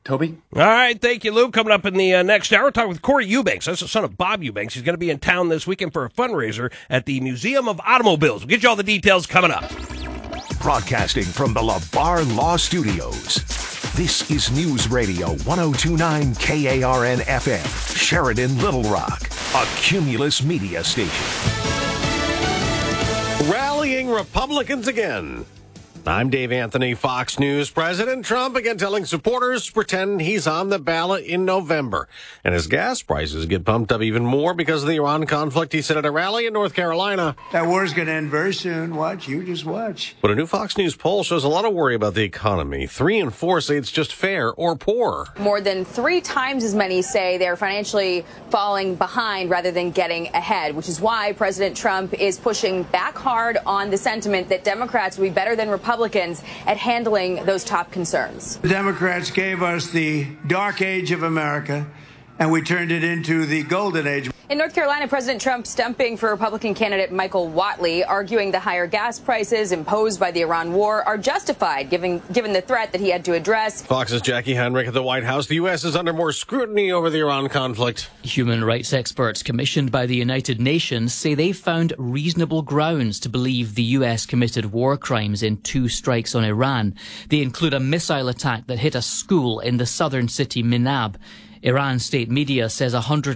Toby? All right, thank you, Lou. Coming up in the next hour, talk with Corey Eubanks. That's the son of Bob Eubanks. He's going to be in town this weekend for a fundraiser at the Museum of Automobiles. We'll get you all the details coming up. Broadcasting from the LeBar Law Studios, this is News Radio 1029 KARN FM, Sheridan, Little Rock, a Cumulus media station. Rallying Republicans again. I'm Dave Anthony, Fox News. President Trump again telling supporters to pretend he's on the ballot in November. And as gas prices get pumped up even more because of the Iran conflict, he said at a rally in North Carolina. That war's going to end very soon. Watch. You just watch. But a new Fox News poll shows a lot of worry about the economy. 3 in 4 say it's just fair or poor. More than 3 times as many say they're financially falling behind rather than getting ahead, which is why President Trump is pushing back hard on the sentiment that Democrats will be better than Republicans at handling those top concerns. The Democrats gave us the dark age of America, and we turned it into the golden age. In North Carolina, President Trump stumping for Republican candidate Michael Whatley, arguing the higher gas prices imposed by the Iran war are justified, given the threat that he had to address. Fox's Jackie Heinrich at the White House. The U.S. is under more scrutiny over the Iran conflict. Human rights experts commissioned by the United Nations say they found reasonable grounds to believe the U.S. committed war crimes in 2 strikes on Iran. They include a missile attack that hit a school in the southern city Minab. Iran state media says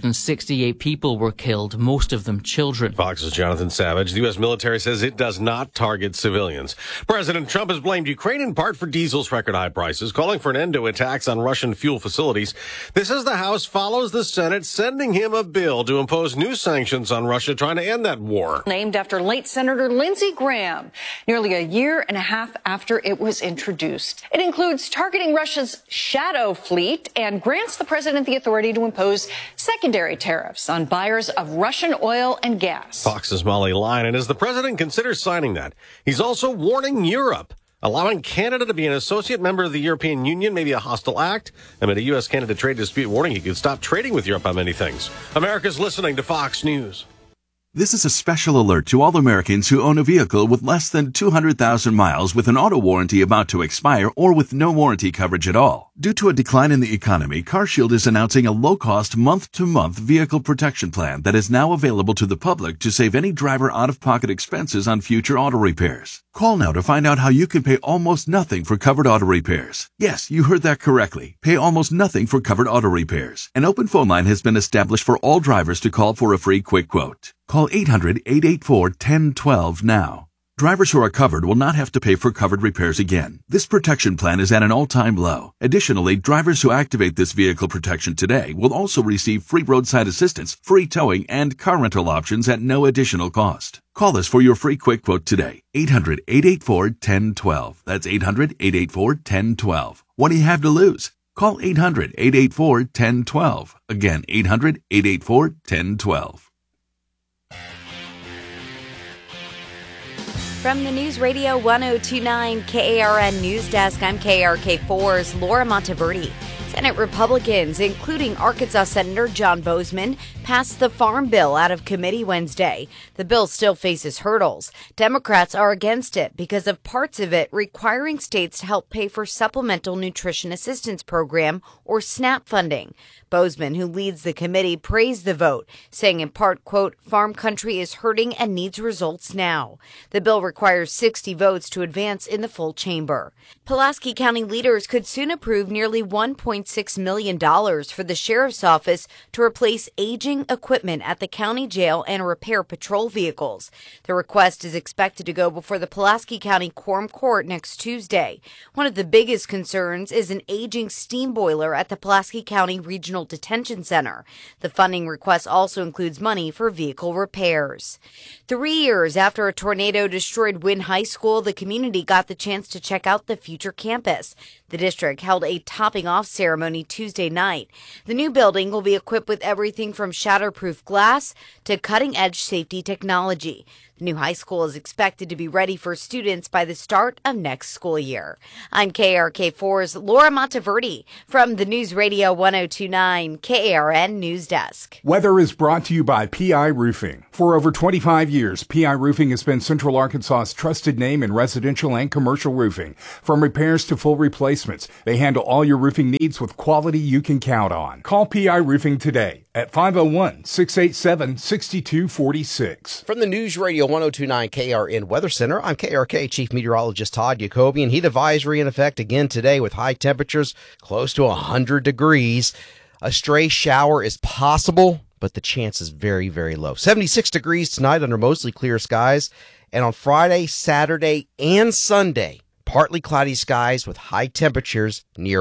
168 people were killed, most of them children. Fox's Jonathan Savage. The U.S. military says it does not target civilians. President Trump has blamed Ukraine in part for diesel's record high prices, calling for an end to attacks on Russian fuel facilities. This as the House follows the Senate sending him a bill to impose new sanctions on Russia, trying to end that war. Named after late Senator Lindsey Graham, nearly a year and a half after it was introduced. It includes targeting Russia's shadow fleet and grants the president the authority to impose secondary tariffs on buyers of Russian oil and gas. Fox's Molly Lyon. And as the president considers signing that, he's also warning Europe. Allowing Canada to be an associate member of the European Union may be a hostile act. Amid a U.S.-Canada trade dispute warning he could stop trading with Europe on many things. America's listening to Fox News. This is a special alert to all Americans who own a vehicle with less than 200,000 miles with an auto warranty about to expire or with no warranty coverage at all. Due to a decline in the economy, CarShield is announcing a low-cost month-to-month vehicle protection plan that is now available to the public to save any driver out-of-pocket expenses on future auto repairs. Call now to find out how you can pay almost nothing for covered auto repairs. Yes, you heard that correctly. Pay almost nothing for covered auto repairs. An open phone line has been established for all drivers to call for a free quick quote. Call 800-884-1012 now. Drivers who are covered will not have to pay for covered repairs again. This protection plan is at an all-time low. Additionally, drivers who activate this vehicle protection today will also receive free roadside assistance, free towing, and car rental options at no additional cost. Call us for your free quick quote today. 800-884-1012. That's 800-884-1012. What do you have to lose? Call 800-884-1012. Again, 800-884-1012. From the News Radio 1029 KARN News Desk, I'm KRK4's Laura Monteverdi. Senate Republicans, including Arkansas Senator John Boozman, passed the Farm Bill out of committee Wednesday. The bill still faces hurdles. Democrats are against it because of parts of it requiring states to help pay for Supplemental Nutrition Assistance Program, or SNAP funding. Boozman, who leads the committee, praised the vote, saying in part, quote, "Farm country is hurting and needs results now." The bill requires 60 votes to advance in the full chamber. Pulaski County leaders could soon approve nearly $1.6 million for the sheriff's office to replace aging equipment at the county jail and repair patrol vehicles. The request is expected to go before the Pulaski County Quorum Court next Tuesday. One of the biggest concerns is an aging steam boiler at the Pulaski County Regional Detention Center. The funding request also includes money for vehicle repairs. 3 years after a tornado destroyed Wynn High School, the community got the chance to check out the future campus. The district held a topping-off ceremony Tuesday night. The new building will be equipped with everything from shatterproof glass to cutting-edge safety technology. The new high school is expected to be ready for students by the start of next school year. I'm KARK4's Laura Monteverdi from the News Radio 1029 KARN News Desk. Weather is brought to you by PI Roofing. For over 25 years, PI Roofing has been Central Arkansas's trusted name in residential and commercial roofing. From repairs to full replacements, they handle all your roofing needs with quality you can count on. Call PI Roofing today at 501-687-6246. From the News Radio 1029 KRN Weather Center, I'm KRK Chief Meteorologist Todd Jacobian. Heat advisory in effect again today with high temperatures close to 100 degrees. A stray shower is possible, but the chance is very, very low. 76 degrees tonight under mostly clear skies. And on Friday, Saturday, and Sunday, partly cloudy skies with high temperatures near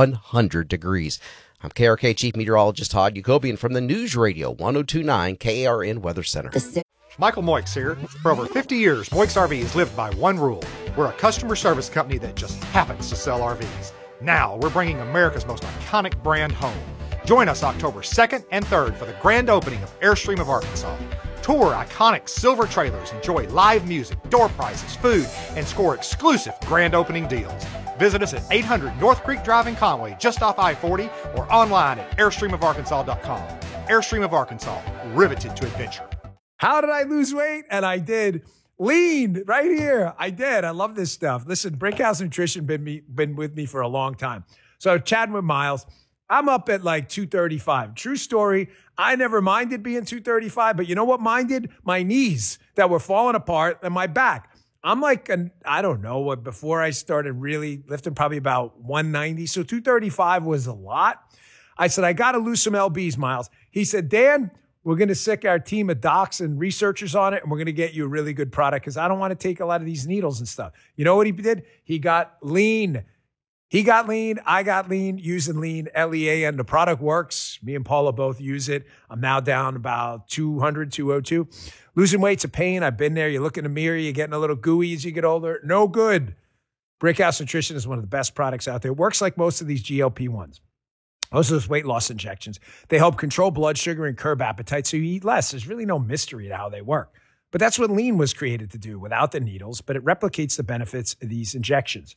100 degrees. I'm KRK Chief Meteorologist Todd Jacobian from the News Radio 1029 KARN Weather Center. Michael Moix here. For over 50 years, Moix RV has lived by one rule. We're a customer service company that just happens to sell RVs. Now, we're bringing America's most iconic brand home. Join us October 2nd and 3rd for the grand opening of Airstream of Arkansas. Tour iconic silver trailers, enjoy live music, door prizes, food, and score exclusive grand opening deals. Visit us at 800 North Creek Drive in Conway, just off I-40, or online at airstreamofarkansas.com. Airstream of Arkansas, riveted to adventure. How did I lose weight? And I did. Lean, right here. I did. I love this stuff. Listen, Brickhouse Nutrition been with me for a long time. So chatting with Miles, I'm up at like 235. True story. I never minded being 235, but you know what minded? My knees that were falling apart and my back. I'm like, I don't know what, before I started really lifting, probably about 190. So 235 was a lot. I said, I got to lose some LBs, Miles. He said, Dan, we're going to sick our team of docs and researchers on it, and we're going to get you a really good product because I don't want to take a lot of these needles and stuff. You know what he did? He got lean. He got lean. I got lean, using lean, LEAN. The product works. Me and Paula both use it. I'm now down about 200, 202. Losing weight's a pain. I've been there. You look in the mirror, you're getting a little gooey as you get older. No good. Brickhouse Nutrition is one of the best products out there. It works like most of these GLP-1s. Most of those weight loss injections. They help control blood sugar and curb appetite so you eat less. There's really no mystery to how they work. But that's what lean was created to do without the needles, but it replicates the benefits of these injections.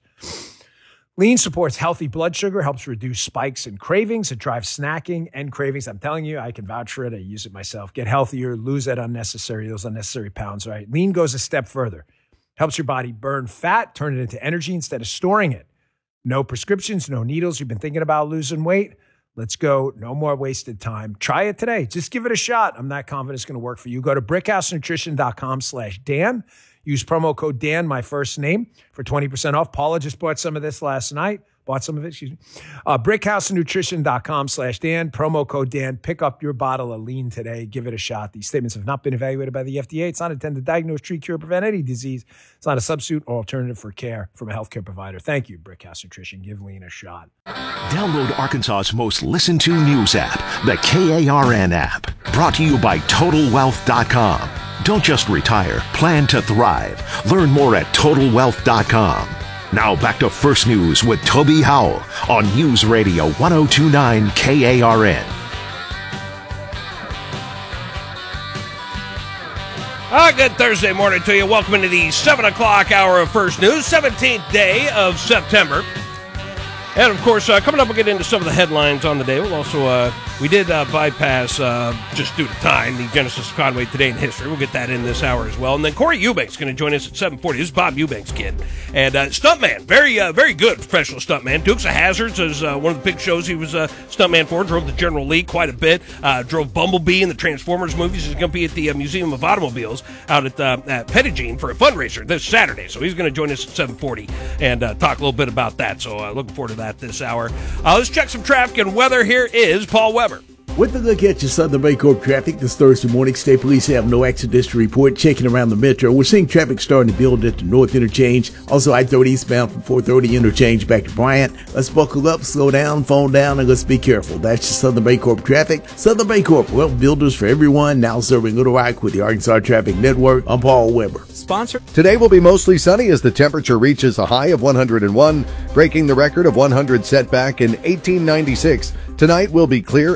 Lean supports healthy blood sugar, helps reduce spikes and cravings. It drives snacking and cravings. I'm telling you, I can vouch for it. I use it myself. Get healthier, lose those unnecessary pounds, right? Lean goes a step further. Helps your body burn fat, turn it into energy instead of storing it. No prescriptions, no needles. You've been thinking about losing weight? Let's go. No more wasted time. Try it today. Just give it a shot. I'm not confident it's going to work for you. Go to brickhousenutrition.com/Dan. Use promo code Dan, my first name, for 20% off. Paula just bought some of this last night. brickhousenutrition.com/Dan. Promo code Dan. Pick up your bottle of lean today. Give it a shot. These statements have not been evaluated by the FDA. It's not intended to diagnose, treat, cure, prevent any disease. It's not a substitute or alternative for care from a healthcare provider. Thank you, Brickhouse Nutrition. Give lean a shot. Download Arkansas's most listened to news app, the KARN app. Brought to you by TotalWealth.com. Don't just retire, plan to thrive. Learn more at TotalWealth.com. Now back to First News with Toby Howell on News Radio 1029 KARN. Good Thursday morning to you. Welcome into the 7 o'clock hour of First News, 17th day of September. And, of course, coming up, we'll get into some of the headlines on the day. We'll also, we did bypass, just due to time, the Genesis of Conway Today in History. We'll get that in this hour as well. And then Corey Eubanks is going to join us at 7:40. This is Bob Eubanks' kid. And stuntman, very good professional stuntman. Dukes of Hazzards is one of the big shows he was a stuntman for. Drove the General Lee quite a bit. Drove Bumblebee in the Transformers movies. He's going to be at the Museum of Automobiles out at Pettigene for a fundraiser this Saturday. So he's going to join us at 7:40 and talk a little bit about that. So looking forward to that this hour. Let's check some traffic and weather. Here is Paul Weber. With a look at your Southern Baycorp traffic this Thursday morning, State Police have no accidents to report. Checking around the metro, we're seeing traffic starting to build at the North Interchange. Also, I-30 eastbound from 430 Interchange back to Bryant. Let's buckle up, slow down, phone down, and let's be careful. That's your Southern Baycorp traffic. Southern Baycorp, well, builders for everyone, now serving Little Rock with the Arkansas Traffic Network. I'm Paul Weber. Sponsor. Today will be mostly sunny as the temperature reaches a high of 101, breaking the record of 100 set back in 1896. Tonight will be clear and humid.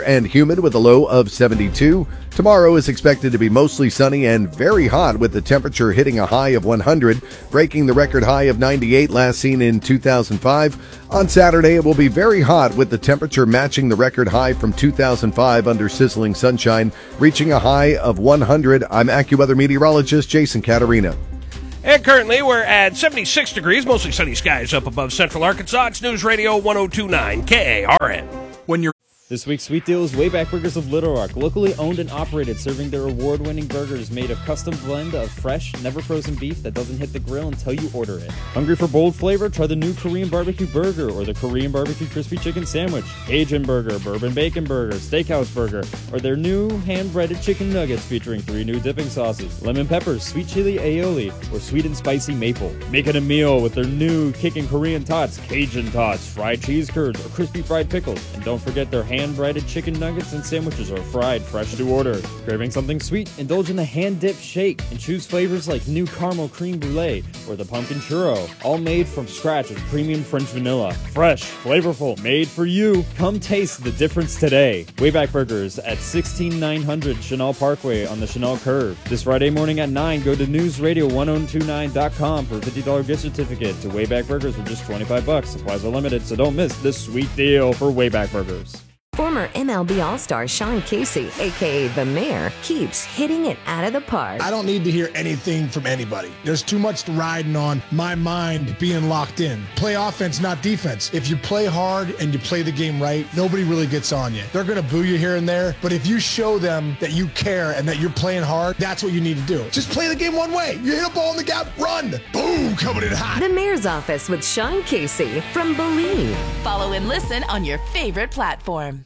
humid with a low of 72. Tomorrow is expected to be mostly sunny and very hot with the temperature hitting a high of 100, breaking the record high of 98 last seen in 2005. On Saturday, it will be very hot with the temperature matching the record high from 2005 under sizzling sunshine, reaching a high of 100. I'm AccuWeather meteorologist Jason Caterina. And currently, we're at 76 degrees, mostly sunny skies up above central Arkansas. It's News Radio 1029 KARN. When you're This week's sweet deal is Wayback Burgers of Little Rock, locally owned and operated, serving their award-winning burgers made of custom blend of fresh, never frozen beef that doesn't hit the grill until you order it. Hungry for bold flavor? Try the new Korean barbecue burger or the Korean barbecue crispy chicken sandwich, Cajun burger, bourbon bacon burger, steakhouse burger, or their new hand-breaded chicken nuggets featuring 3 new dipping sauces, lemon peppers, sweet chili aioli, or sweet and spicy maple. Make it a meal with their new kicking Korean tots, Cajun tots, fried cheese curds, or crispy fried pickles. And don't forget their hand-breaded chicken nuggets and sandwiches are fried fresh to order. Craving something sweet? Indulge in the hand-dipped shake and choose flavors like new caramel cream brulee or the pumpkin churro, all made from scratch with premium French vanilla. Fresh, flavorful, made for you. Come taste the difference today. Wayback Burgers at 16900 Chenal Parkway on the Chenal Curve. This Friday morning at 9, go to newsradio1029.com for a $50 gift certificate to Wayback Burgers for just $25. Supplies are limited, so don't miss this sweet deal for Wayback Burgers. Former MLB All-Star Sean Casey, a.k.a. The Mayor, keeps hitting it out of the park. I don't need to hear anything from anybody. There's too much riding on my mind being locked in. Play offense, not defense. If you play hard and you play the game right, nobody really gets on you. They're going to boo you here and there, but if you show them that you care and that you're playing hard, that's what you need to do. Just play the game one way. You hit a ball in the gap, run. Boom, coming in hot. The Mayor's Office with Sean Casey from Believe. Follow and listen on your favorite platform.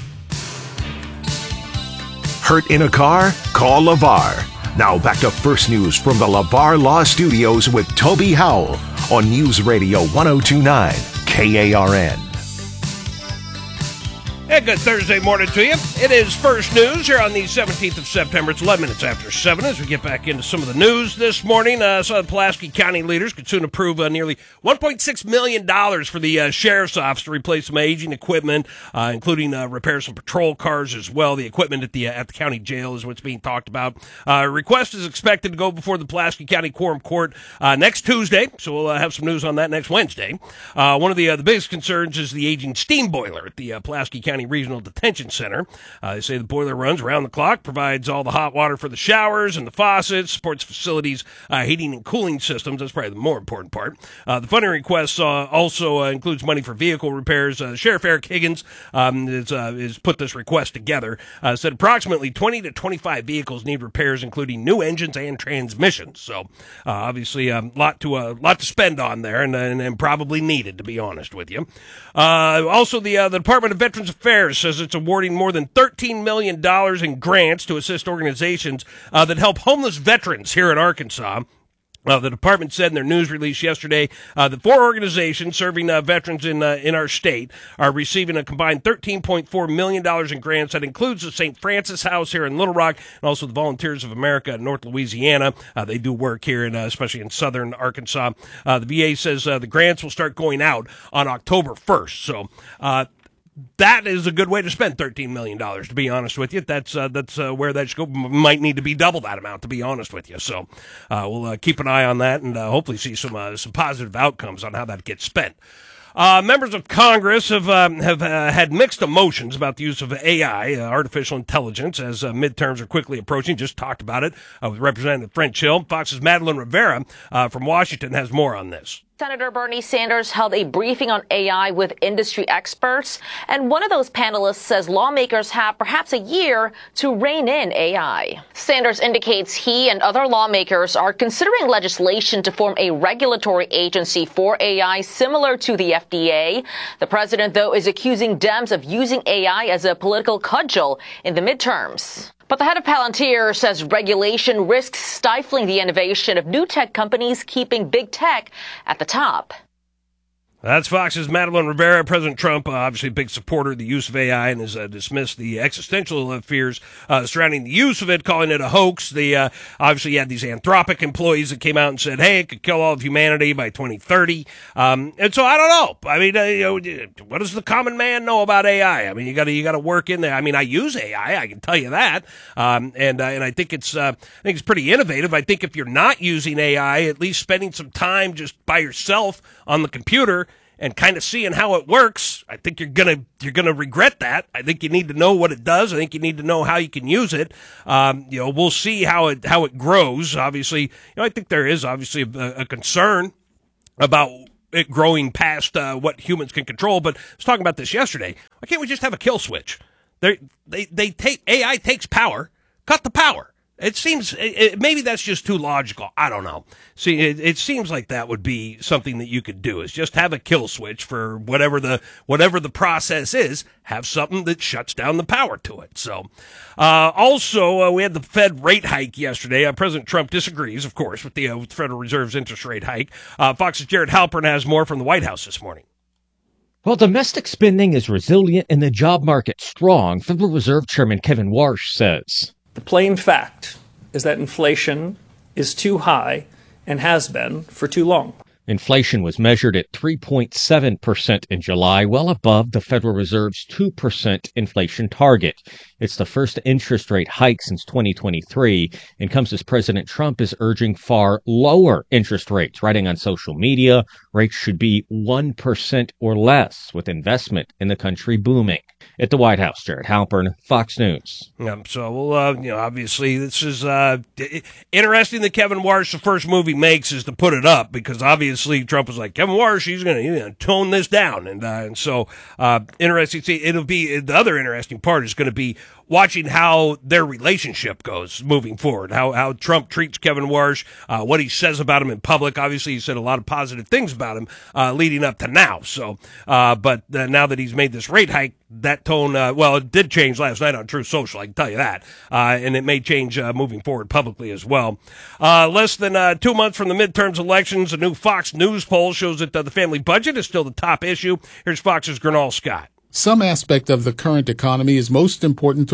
Hurt in a car? Call LeVar. Now back to First News from the LeVar Law Studios with Toby Howell on News Radio 1029 KARN. And good Thursday morning to you. It is First News here on the 17th of September. It's 11 minutes after 7 as we get back into some of the news this morning. Some of the Pulaski County leaders could soon approve nearly $1.6 million for the sheriff's office to replace some aging equipment, including repair some patrol cars as well. The equipment at the county jail is what's being talked about. Request is expected to go before the Pulaski County Quorum Court next Tuesday, so we'll have some news on that next Wednesday. One of the biggest concerns is the aging steam boiler at the Pulaski County Regional Detention Center. They say the boiler runs around the clock, provides all the hot water for the showers and the faucets, supports facilities' heating and cooling systems. That's probably the more important part. The funding request also includes money for vehicle repairs. Sheriff Eric Higgins has put this request together. Said approximately 20 to 25 vehicles need repairs, including new engines and transmissions. So obviously a lot to spend on there, and probably needed, to be honest with you. Also, the Department of Veterans Affairs says it's awarding more than $13 million in grants to assist organizations that help homeless veterans here in Arkansas. The department said in their news release yesterday that 4 organizations serving veterans in our state are receiving a combined $13.4 million in grants. That includes the St. Francis House here in Little Rock and also the Volunteers of America in North Louisiana. They do work here, especially in southern Arkansas. The VA says the grants will start going out on October 1st. So that is a good way to spend $13 million, to be honest with you. That's where that should go. Might need to be double that amount, to be honest with you. So we'll keep an eye on that and hopefully see some positive outcomes on how that gets spent. Members of Congress have had mixed emotions about the use of AI, artificial intelligence, as midterms are quickly approaching. Just talked about it with Representative French Hill. Fox's Madeline Rivera from Washington has more on this. Senator Bernie Sanders held a briefing on AI with industry experts, and one of those panelists says lawmakers have perhaps a year to rein in AI. Sanders indicates he and other lawmakers are considering legislation to form a regulatory agency for AI similar to the FDA. The president, though, is accusing Dems of using AI as a political cudgel in the midterms. But the head of Palantir says regulation risks stifling the innovation of new tech companies, keeping big tech at the top. That's Fox's Madeline Rivera. President Trump, obviously a big supporter of the use of AI, and has dismissed the existential fears surrounding the use of it, calling it a hoax. Obviously, you had these Anthropic employees that came out and said, hey, it could kill all of humanity by 2030. And so I don't know. I mean, what does the common man know about AI? I mean, you got to work in there. I mean, I use AI, I can tell you that. And I think it's pretty innovative. I think if you're not using AI, at least spending some time just by yourself on the computer and kind of seeing how it works, I think you're gonna regret that. I think you need to know what it does. I think you need to know how you can use it. We'll see how it grows. Obviously, I think there is obviously a concern about it growing past what humans can control. But I was talking about this yesterday. Why can't we just have a kill switch? AI takes power. Cut the power. It seems maybe that's just too logical. I don't know. See, it seems like that would be something that you could do, is just have a kill switch for whatever the process is. Have something that shuts down the power to it. So, also we had the Fed rate hike yesterday. President Trump disagrees, of course, with the Federal Reserve's interest rate hike. Fox's Jared Halpern has more from the White House this morning. Well, domestic spending is resilient and the job market strong, Federal Reserve Chairman Kevin Warsh says. The plain fact is that inflation is too high and has been for too long. Inflation was measured at 3.7% in July, well above the Federal Reserve's 2% inflation target. It's the first interest rate hike since 2023 and comes as President Trump is urging far lower interest rates, writing on social media rates should be 1% or less, with investment in the country booming. At the White House, Jared Halpern, Fox News. So, obviously, this is interesting that Kevin Warsh, the first move he makes is to put it up, because obviously Trump was like, Kevin Warsh, he's going to tone this down. And so, interesting to see. It'll be, the other interesting part is going to be watching how their relationship goes moving forward, how Trump treats Kevin Warsh, what he says about him in public. Obviously, he said a lot of positive things about him leading up to now. So, but now that he's made this rate hike, that tone, it did change last night on Truth Social, I can tell you that. And it may change moving forward publicly as well. Less than 2 months from the midterms elections, a new Fox News poll shows that the family budget is still the top issue. Here's Fox's Gernal Scott. Some aspect of the current economy is most important to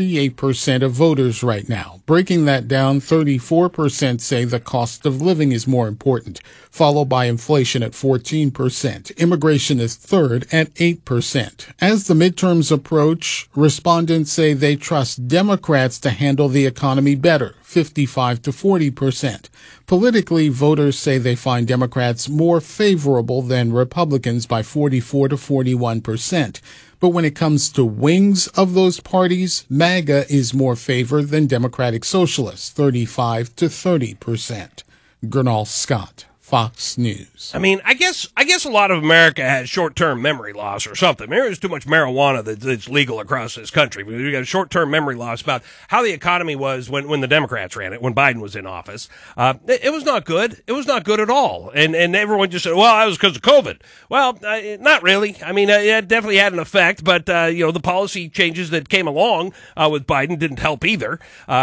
48% of voters right now. Breaking that down, 34% say the cost of living is more important, followed by inflation at 14%. Immigration is third at 8%. As the midterms approach, respondents say they trust Democrats to handle the economy better, 55 to 40%. Politically, voters say they find Democrats more favorable than Republicans by 44 to 41%. But when it comes to wings of those parties, MAGA is more favored than Democratic Socialists, 35 to 30%. Gernal Scott, Fox News. I mean, I guess a lot of America has short-term memory loss or something. Maybe there's too much marijuana that's legal across this country. We got short-term memory loss about how the economy was when the Democrats ran it, when Biden was in office. It was not good. It was not good at all. And everyone just said, well, that was because of COVID. Well, not really. I mean, it definitely had an effect, but, the policy changes that came along with Biden didn't help either.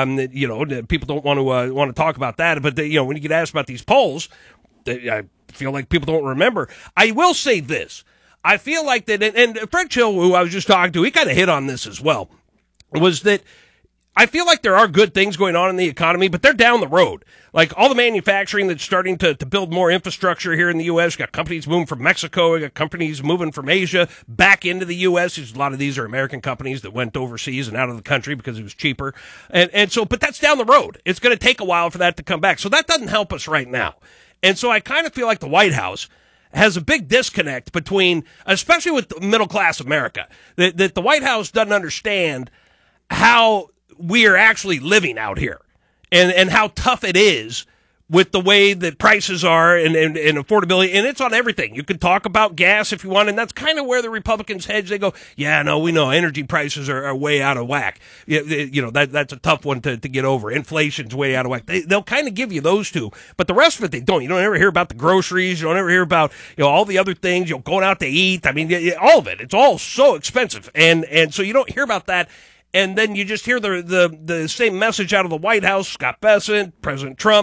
People don't want to talk about that. But, when you get asked about these polls, I feel like people don't remember. I will say this. I feel like that, and Fred Chill, who I was just talking to, he kind of hit on this as well, was that I feel like there are good things going on in the economy, but they're down the road. Like all the manufacturing that's starting to build more infrastructure here in the U.S. You got companies moving from Mexico. You got companies moving from Asia back into the U.S. A lot of these are American companies that went overseas and out of the country because it was cheaper. And so, but that's down the road. It's going to take a while for that to come back. So that doesn't help us right now. And so I kind of feel like the White House has a big disconnect between, especially with middle-class America, that the White House doesn't understand how we are actually living out here and how tough it is with the way that prices are and affordability. And it's on everything. You could talk about gas if you want, and that's kind of where the Republicans hedge. They go, yeah, no, we know energy prices are way out of whack. That's a tough one to get over. Inflation's way out of whack. They'll kind of give you those two, but the rest of it, they don't. You don't ever hear about the groceries. You don't ever hear about, all the other things, going out to eat. I mean, all of it. It's all so expensive. And so you don't hear about that. And then you just hear the same message out of the White House, Scott Bessent, President Trump.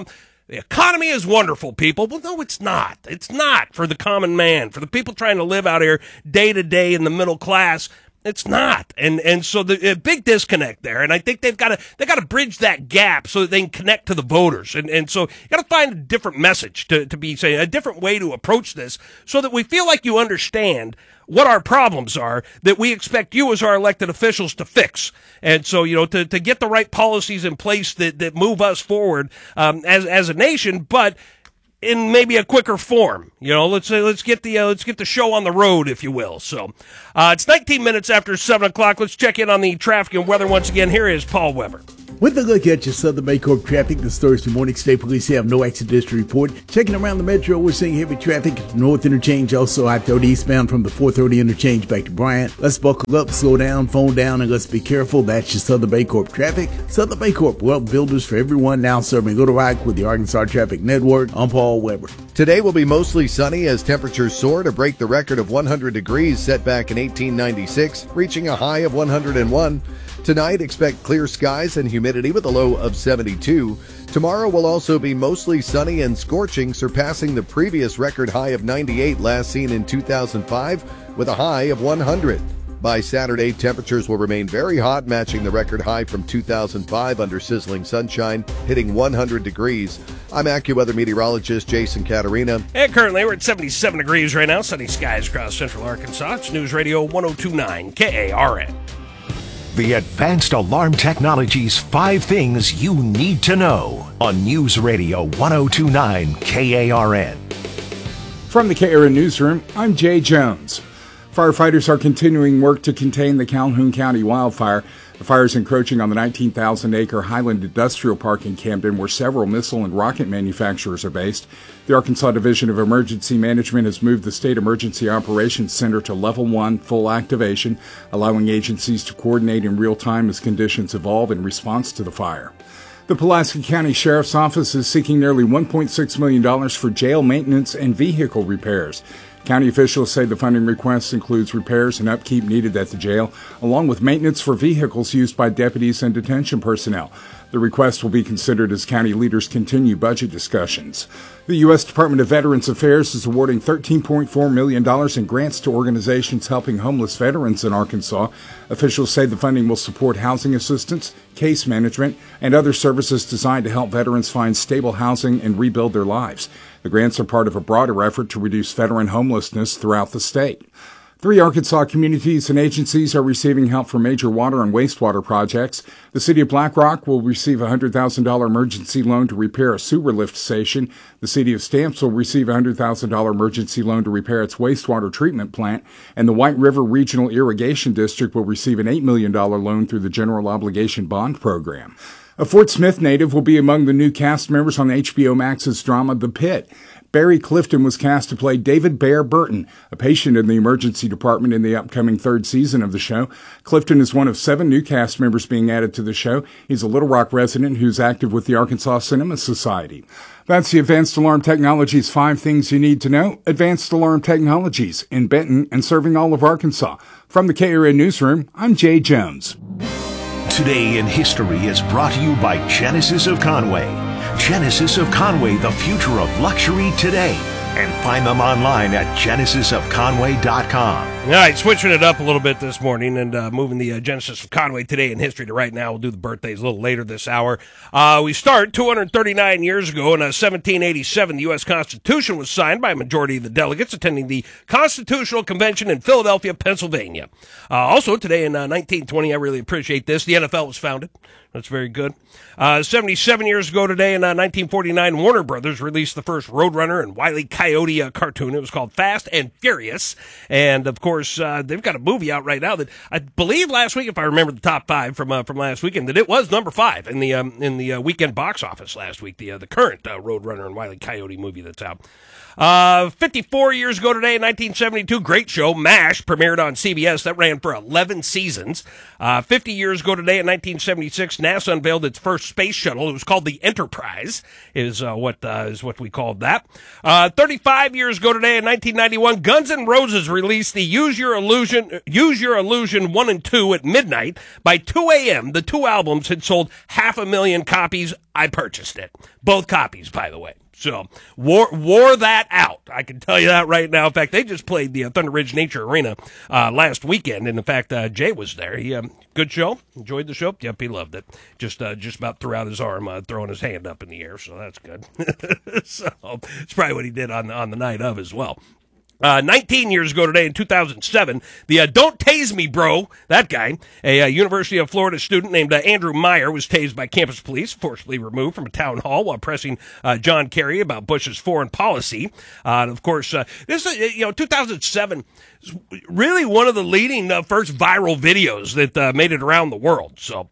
The economy is wonderful, people. Well, no, it's not. It's not for the common man, for the people trying to live out here day to day in the middle class. It's not. And so the big disconnect there. And I think they've got to bridge that gap so that they can connect to the voters. And so you got to find a different message to be saying, a different way to approach this so that we feel like you understand what our problems are that we expect you as our elected officials to fix. And so, to get the right policies in place that move us forward, as a nation, but in maybe a quicker form. Let's get the show on the road, if you will. So, it's 19 minutes after 7 o'clock. Let's check in on the traffic and weather once again. Here is Paul Weber. With a look at your Southern Baycorp traffic this Thursday morning, state police have no accidents to report. Checking around the metro, we're seeing heavy traffic at the North Interchange, also I-30 eastbound from the 430 Interchange back to Bryant. Let's buckle up, slow down, phone down, and let's be careful. That's your Southern Baycorp traffic. Southern Baycorp, wealth builders for everyone, now serving Little Rock with the Arkansas Traffic Network. I'm Paul Weber. Today will be mostly sunny as temperatures soar to break the record of 100 degrees set back in 1896, reaching a high of 101. Tonight, expect clear skies and humidity with a low of 72. Tomorrow will also be mostly sunny and scorching, surpassing the previous record high of 98 last seen in 2005 with a high of 100. By Saturday, temperatures will remain very hot, matching the record high from 2005 under sizzling sunshine, hitting 100 degrees. I'm AccuWeather meteorologist Jason Caterina. And currently we're at 77 degrees right now, sunny skies across central Arkansas. It's News Radio 1029 KARN. The Advanced Alarm Technologies 5 Things You Need to Know on News Radio 1029 KARN. From the KARN Newsroom, I'm Jay Jones. Firefighters are continuing work to contain the Calhoun County wildfire. The fire is encroaching on the 19,000-acre Highland Industrial Park in Camden, where several missile and rocket manufacturers are based. The Arkansas Division of Emergency Management has moved the State Emergency Operations Center to Level 1 full activation, allowing agencies to coordinate in real time as conditions evolve in response to the fire. The Pulaski County Sheriff's Office is seeking nearly $1.6 million for jail maintenance and vehicle repairs. County officials say the funding request includes repairs and upkeep needed at the jail, along with maintenance for vehicles used by deputies and detention personnel. The request will be considered as county leaders continue budget discussions. The U.S. Department of Veterans Affairs is awarding $13.4 million in grants to organizations helping homeless veterans in Arkansas. Officials say the funding will support housing assistance, case management, and other services designed to help veterans find stable housing and rebuild their lives. The grants are part of a broader effort to reduce veteran homelessness throughout the state. 3 Arkansas communities and agencies are receiving help for major water and wastewater projects. The city of Black Rock will receive a $100,000 emergency loan to repair a sewer lift station. The city of Stamps will receive a $100,000 emergency loan to repair its wastewater treatment plant. And the White River Regional Irrigation District will receive an $8 million loan through the General Obligation Bond Program. A Fort Smith native will be among the new cast members on HBO Max's drama The Pit. Barry Clifton was cast to play David Bear Burton, a patient in the emergency department in the upcoming 3rd season of the show. Clifton is one of 7 new cast members being added to the show. He's a Little Rock resident who's active with the Arkansas Cinema Society. That's the Advanced Alarm Technologies 5 Things You Need to Know. Advanced Alarm Technologies in Benton and serving all of Arkansas. From the KARN Newsroom, I'm Jay Jones. Today in History is brought to you by Genesis of Conway. Genesis of Conway, the future of luxury today. And find them online at genesisofconway.com. All right, switching it up a little bit this morning and moving the Genesis of Conway Today in History to right now. We'll do the birthdays a little later this hour. We start 239 years ago in 1787. The U.S. Constitution was signed by a majority of the delegates attending the Constitutional Convention in Philadelphia, Pennsylvania. Also, today in 1920, I really appreciate this, the NFL was founded. That's very good. 77 years ago today in 1949, Warner Brothers released the first Roadrunner and Wile E. Coyote cartoon. It was called Fast and Furious. And, of course, they've got a movie out right now that I believe last week, if I remember the top 5 from last weekend, that it was number 5 in the weekend box office last week, the current Roadrunner and Wile E. Coyote movie that's out. 54 years ago today in 1972, great show, MASH, premiered on CBS. That ran for 11 seasons. 50 years ago today in 1976, NASA unveiled its first space shuttle. It was called the Enterprise, is what we called that. 35 years ago today in 1991, Guns N' Roses released the Use Your Illusion 1 and 2 at midnight. By 2 a.m., the two albums had sold 500,000 copies. I purchased it. Both copies, by the way. So, wore that out. I can tell you that right now. In fact, they just played the Thunder Ridge Nature Arena last weekend, and in fact, Jay was there. He good show. Enjoyed the show. Yep, he loved it. Just about threw out his arm, throwing his hand up in the air. So that's good. So it's probably what he did on the night of as well. 19 years ago today in 2007, the Don't Tase Me Bro, that guy, a University of Florida student named Andrew Meyer was tased by campus police, forcibly removed from a town hall while pressing John Kerry about Bush's foreign policy. And of course, this is, 2007, really one of the leading first viral videos that made it around the world. So,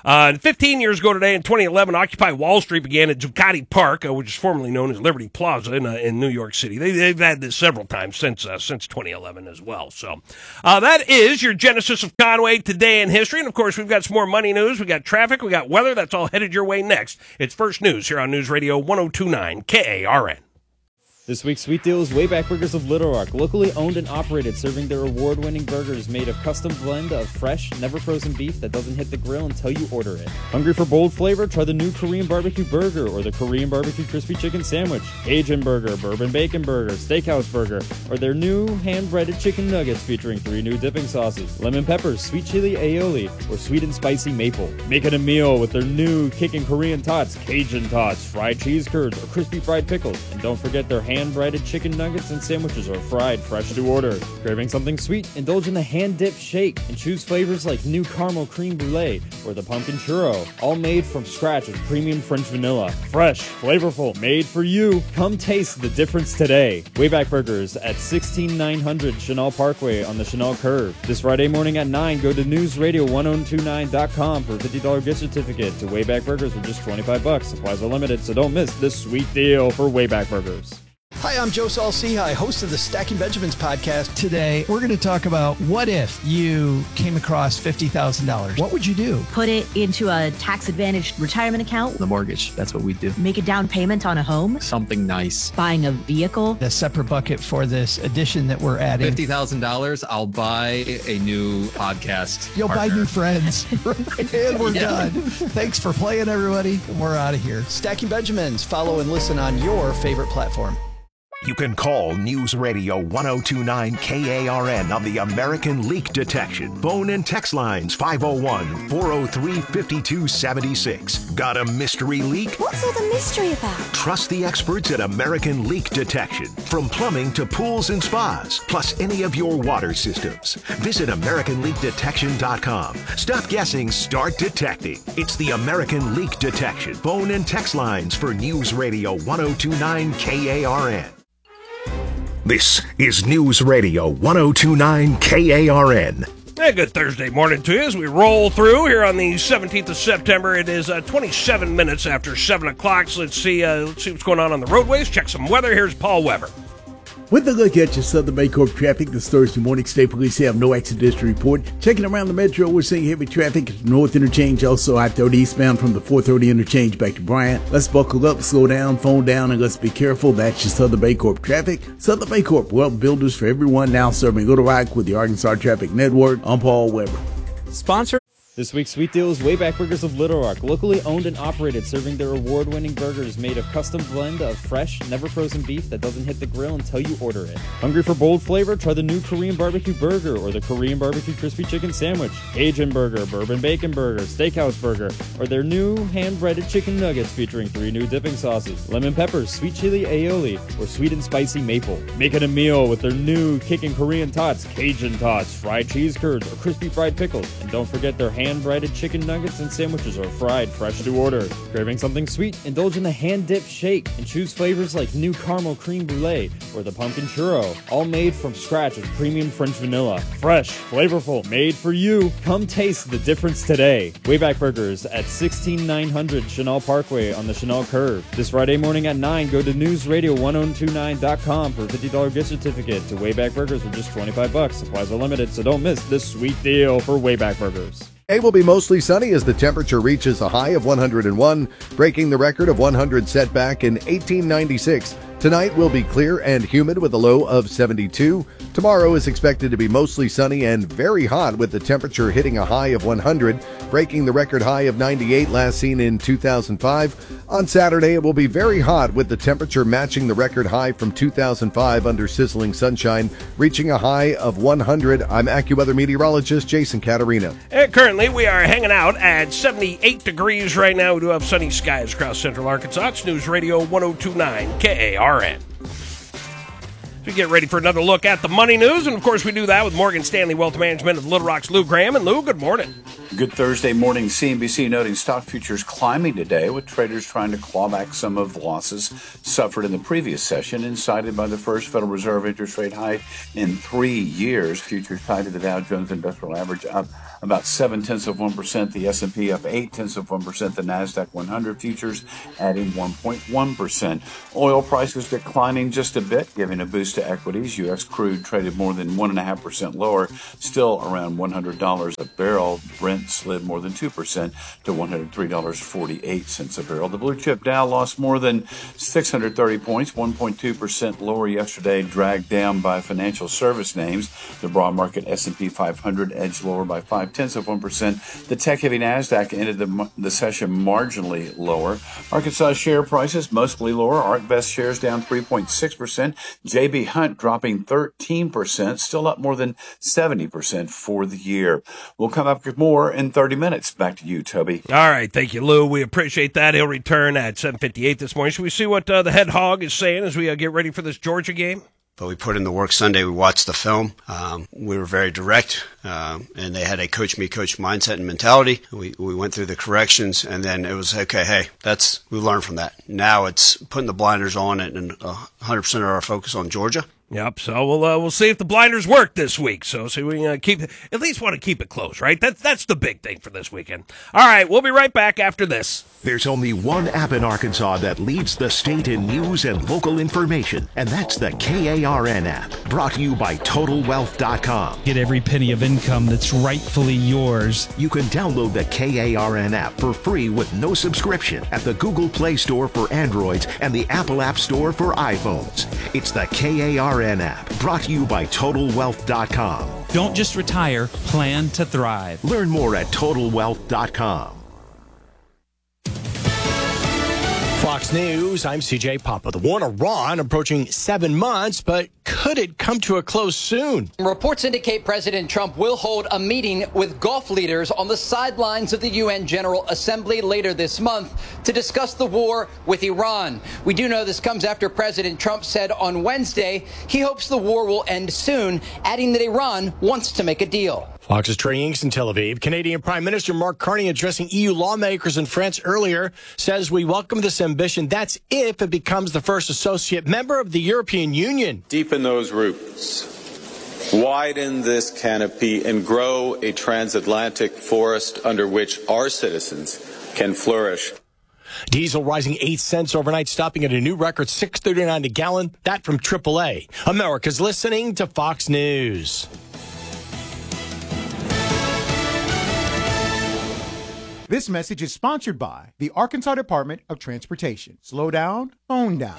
15 years ago today in 2011, Occupy Wall Street began at Zuccotti Park, which is formerly known as Liberty Plaza in New York City. They've had this several times since 2011 as well. So that is your Genesis of Conway Today in History. And, of course, we've got some more money news. We got traffic. We got weather. That's all headed your way next. It's First News here on News Radio 102.9 KARN. This week's sweet deal is Wayback Burgers of Little Rock, locally owned and operated, serving their award-winning burgers made of custom blend of fresh, never frozen beef that doesn't hit the grill until you order it. Hungry for bold flavor? Try the new Korean barbecue burger or the Korean barbecue crispy chicken sandwich, Cajun burger, bourbon bacon burger, steakhouse burger, or their new hand-breaded chicken nuggets featuring 3 new dipping sauces, lemon peppers, sweet chili aioli, or sweet and spicy maple. Make it a meal with their new kicking Korean tots, Cajun tots, fried cheese curds, or crispy fried pickles. And don't forget their hand-breaded chicken nuggets and sandwiches are fried fresh to order. Craving something sweet? Indulge in the hand-dipped shake and choose flavors like new caramel creme brulee or the pumpkin churro, all made from scratch with premium French vanilla. Fresh, flavorful, made for you. Come taste the difference today. Wayback Burgers at 16900 Chenal Parkway on the Chenal Curve. This Friday morning at 9, go to newsradio1029.com for a $50 gift certificate to Wayback Burgers for just $25. Supplies are limited, so don't miss this sweet deal for Wayback Burgers. Hi, I'm Joe Saul-Sehy, host of the Stacking Benjamins podcast. Today, we're going to talk about what if you came across $50,000? What would you do? Put it into a tax-advantaged retirement account. The mortgage, that's what we do. Make a down payment on a home. Something nice. Buying a vehicle. A separate bucket for this addition that we're adding. $50,000, I'll buy a new podcast You'll partner. buy new friends. And we're done. Thanks for playing, everybody. And we're out of here. Stacking Benjamins. Follow and listen on your favorite platform. You can call News Radio 1029 KARN on the American Leak Detection. Phone and text lines 501-403-5276. Got a mystery leak? What's all the mystery about? Trust the experts at American Leak Detection. From plumbing to pools and spas, plus any of your water systems. Visit AmericanLeakDetection.com. Stop guessing, start detecting. It's the American Leak Detection. Phone and text lines for News Radio 1029 KARN. This is News Radio 1029 KARN. Hey, good Thursday morning to you as we roll through here on the 17th of September. It is 27 minutes after 7 o'clock, so let's see what's going on the roadways. Check some weather. Here's Paul Weber. With a look at your Southern Baycorp traffic this Thursday morning, state police have no accidents to report. Checking around the metro, we're seeing heavy traffic at the North Interchange, also I-30 eastbound from the 430 Interchange back to Bryant. Let's buckle up, slow down, phone down, and let's be careful. That's your Southern Baycorp traffic. Southern Baycorp, well, builders for everyone, now serving Little Rock with the Arkansas Traffic Network. I'm Paul Weber. Sponsor. This week's sweet deal is Wayback Burgers of Little Rock, locally owned and operated, serving their award-winning burgers made of custom blend of fresh, never frozen beef that doesn't hit the grill until you order it. Hungry for bold flavor? Try the new Korean barbecue burger or the Korean barbecue crispy chicken sandwich, Cajun burger, bourbon bacon burger, steakhouse burger, or their new hand-breaded chicken nuggets featuring 3 new dipping sauces, lemon peppers, sweet chili aioli, or sweet and spicy maple. Make it a meal with their new kicking Korean tots, Cajun tots, fried cheese curds, or crispy fried pickles. And don't forget their hand-breaded chicken nuggets and sandwiches are fried fresh to order. Craving something sweet? Indulge in the hand-dipped shake and choose flavors like new caramel creme brulee or the pumpkin churro, all made from scratch with premium French vanilla. Fresh, flavorful, made for you. Come taste the difference today. Wayback Burgers at 16900 Chenal Parkway on the Chenal Curve. This Friday morning at 9, go to newsradio1029.com for a $50 gift certificate to Wayback Burgers for just $25. Supplies are limited, so don't miss this sweet deal for Wayback Burgers. It will be mostly sunny as the temperature reaches a high of 101, breaking the record of 100 set back in 1896. Tonight will be clear and humid with a low of 72. Tomorrow is expected to be mostly sunny and very hot with the temperature hitting a high of 100, breaking the record high of 98 last seen in 2005. On Saturday, it will be very hot with the temperature matching the record high from 2005 under sizzling sunshine, reaching a high of 100. I'm AccuWeather meteorologist Jason Caterina. And currently, we are hanging out at 78 degrees right now. We do have sunny skies across central Arkansas. It's News Radio 102.9 KARN. We get ready for another look at the money news, and of course we do that with Morgan Stanley Wealth Management of Little Rock's Lou Graham. And Lou, good morning. Good Thursday morning. CNBC noting stock futures climbing today, with traders trying to claw back some of the losses suffered in the previous session, incited by the first Federal Reserve interest rate hike in 3 years. Futures tied to the Dow Jones Industrial Average up about 0.7%, the S&P up 0.8%, the NASDAQ 100 futures adding 1.1%. Oil prices declining just a bit, giving a boost to equities. U.S. crude traded more than 1.5% lower, still around $100 a barrel. Brent slid more than 2% to $103.48 a barrel. The blue chip Dow lost more than 630 points, 1.2% lower yesterday, dragged down by financial service names. The broad market S&P 500 edged lower by 0.5%. The tech-heavy NASDAQ ended the session marginally lower. Arkansas share prices mostly lower. ArcBest shares down 3.6%. J.B. Hunt dropping 13%, still up more than 70% for the year. We'll come up with more in 30 minutes. Back to you, Toby. All right, thank you, Lou. We appreciate that. He'll return at 7:58 this morning. Should we see what the head hog is saying as we get ready for this Georgia game? But we put in the work Sunday. We watched the film. We were very direct, and they had a coach me, coach mindset and mentality. We went through the corrections, and then it was, okay, hey, we learned from that. Now it's putting the blinders on it and 100% of our focus on Georgia. Yep. So we'll see if the blinders work this week. So we can at least want to keep it close, right? That's the big thing for this weekend. All right, we'll be right back after this. There's only one app in Arkansas that leads the state in news and local information, and that's the KARN app. Brought to you by TotalWealth.com. Get every penny of income that's rightfully yours. You can download the KARN app for free with no subscription at the Google Play Store for Androids and the Apple App Store for iPhones. It's the KARN app, brought to you by TotalWealth.com. Don't just retire, plan to thrive. Learn more at TotalWealth.com. Fox News, I'm CJ Papa. The war in Iran approaching 7 months, but could it come to a close soon? Reports indicate President Trump will hold a meeting with Gulf leaders on the sidelines of the UN General Assembly later this month to discuss the war with Iran. We do know this comes after President Trump said on Wednesday he hopes the war will end soon, adding that Iran wants to make a deal. Fox's Trey Inks in Tel Aviv. Canadian Prime Minister Mark Carney addressing EU lawmakers in France earlier says we welcome this ambition. That's if it becomes the first associate member of the European Union. Deepen those roots, widen this canopy, and grow a transatlantic forest under which our citizens can flourish. Diesel rising 8 cents overnight, stopping at a new record $6.39 a gallon. That from AAA. America's listening to Fox News. This message is sponsored by the Arkansas Department of Transportation. Slow down, phone down.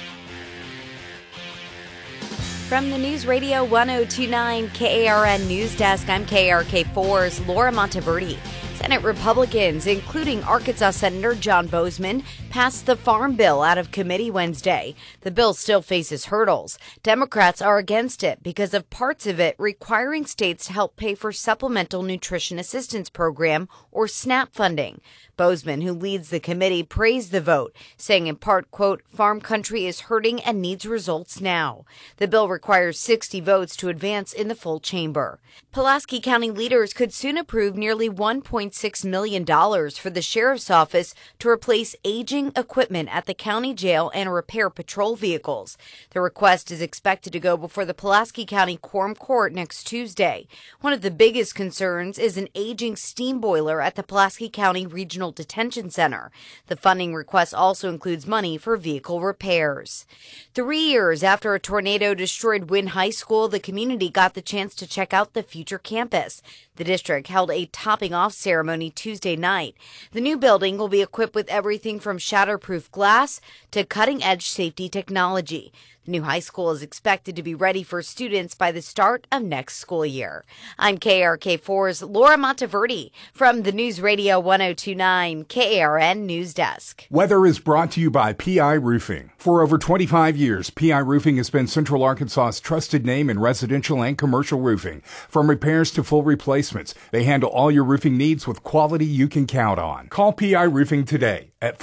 From the News Radio 102.9 KARN News Desk, I'm KRK4's Laura Monteverde. Senate Republicans, including Arkansas Senator John Bozeman, passed the Farm Bill out of committee Wednesday. The bill still faces hurdles. Democrats are against it because of parts of it requiring states to help pay for Supplemental Nutrition Assistance Program, or SNAP funding. Bozeman, who leads the committee, praised the vote, saying in part, quote, "Farm country is hurting and needs results now." The bill requires 60 votes to advance in the full chamber. Pulaski County leaders could soon approve nearly $1.6 million for the sheriff's office to replace aging equipment at the county jail and repair patrol vehicles. The request is expected to go before the Pulaski County Quorum Court next Tuesday. One of the biggest concerns is an aging steam boiler at the Pulaski County Regional Detention Center. The funding request also includes money for vehicle repairs. 3 years after a tornado destroyed Wynn High School, the community got the chance to check out the future campus. The district held a topping off ceremony ceremony Tuesday night. The new building will be equipped with everything from shatterproof glass to cutting-edge safety technology. The new high school is expected to be ready for students by the start of next school year. I'm KRK4's Laura Monteverdi from the News Radio 1029 KARN News Desk. Weather is brought to you by PI Roofing. For over 25 years, PI Roofing has been Central Arkansas's trusted name in residential and commercial roofing. From repairs to full replacements, they handle all your roofing needs with quality you can count on. Call PI Roofing today at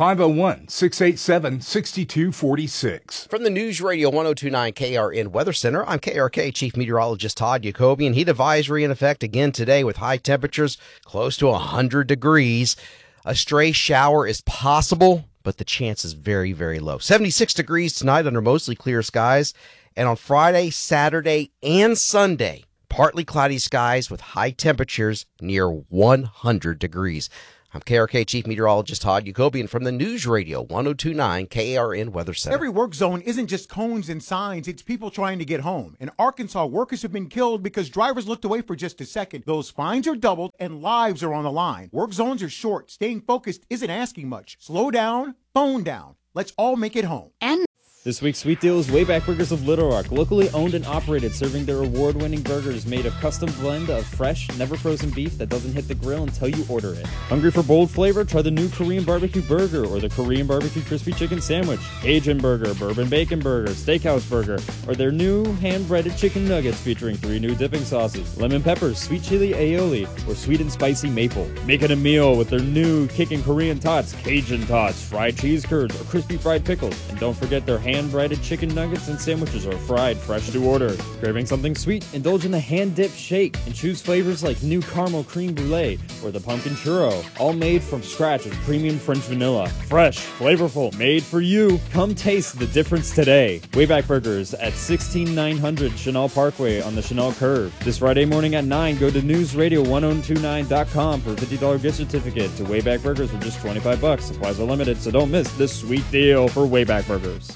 501-687-6246. From the News Radio 1029 KRN Weather Center, I'm KRK Chief Meteorologist Todd Jacobian. Heat advisory in effect again today with high temperatures close to 100 degrees. A stray shower is possible, but the chance is very, very low. 76 degrees tonight under mostly clear skies. And on Friday, Saturday, and Sunday, partly cloudy skies with high temperatures near 100 degrees. I'm KRK Chief Meteorologist Todd Jacobian from the News Radio 1029 KARN Weather Center. Every work zone isn't just cones and signs. It's people trying to get home. In Arkansas, workers have been killed because drivers looked away for just a second. Those fines are doubled and lives are on the line. Work zones are short. Staying focused isn't asking much. Slow down, phone down. Let's all make it home. And this week's sweet deal is Wayback Burgers of Little Rock, locally owned and operated, serving their award-winning burgers made of custom blend of fresh, never frozen beef that doesn't hit the grill until you order it. Hungry for bold flavor? Try the new Korean barbecue burger or the Korean barbecue crispy chicken sandwich, Cajun burger, bourbon bacon burger, steakhouse burger, or their new hand-breaded chicken nuggets featuring 3 new dipping sauces, lemon peppers, sweet chili aioli, or sweet and spicy maple. Make it a meal with their new kickin' Korean tots, Cajun tots, fried cheese curds, or crispy fried pickles. And don't forget their hand-breaded chicken nuggets and sandwiches are fried fresh to order. Craving something sweet? Indulge in the hand-dipped shake and choose flavors like new caramel creme brulee or the pumpkin churro, all made from scratch with premium French vanilla. Fresh, flavorful, made for you. Come taste the difference today. Wayback Burgers at 16900 Chenal Parkway on the Chenal Curve. This Friday morning at 9, go to newsradio1029.com for a $50 gift certificate to Wayback Burgers for just $25. Supplies are limited, so don't miss this sweet deal for Wayback Burgers.